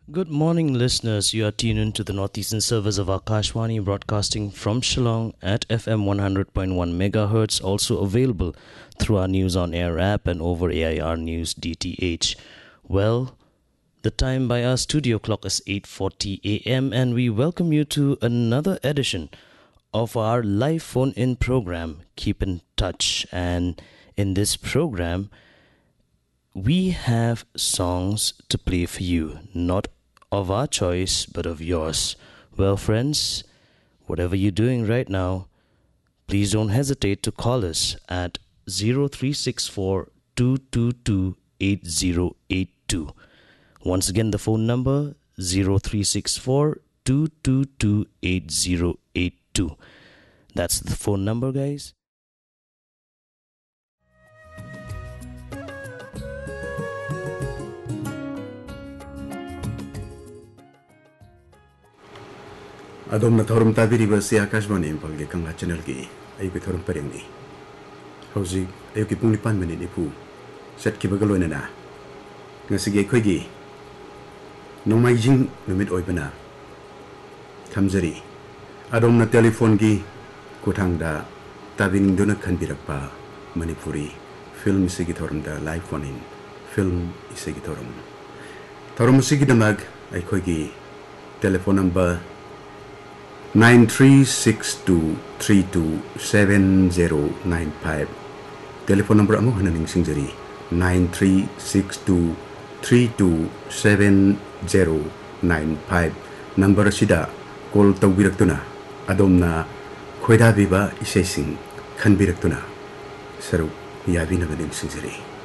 Good morning, listeners. You are tuned into the Northeastern service of Akashwani, broadcasting from Shillong at FM 100.1 MHz, also available through our News on Air app and over AIR News DTH. Well, the time by our studio clock is 8:40 a.m. and we welcome you to another edition of our live phone-in program, Keep in Touch. And in this program, we have songs to play for you, not of our choice, but of yours. Well, friends, whatever you're doing right now, please don't hesitate to call us at 0364 222 8082. Once again, the phone number 0364 222 8082. That's the phone number, guys. Adom na thorum tabiriba si Akashwani Impalge Kangha Channel ki ayuki thorum parengni. Hauji ayuki pung 5 minute ipu set ki bagaloina na. Ngasige khoigi nomaijing numit oibana. Thamjari adom na telephone gi kuthangda tabin dona khanbirakpa Manipuri film isigi thorum da live phone in film isigi thorum. Thorum isigi damag ay khoigi telephone number 9362327095 telephone number amo hananing singjari 9362327095 number sida call tawbiraktuna adomna khoida biba isesing khanbiraktuna saru yabina baning singjari